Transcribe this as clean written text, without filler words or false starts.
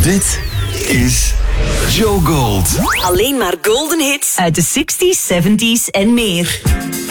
Dit is Joe Gold. Alleen maar golden hits uit de 60s, 70s en meer.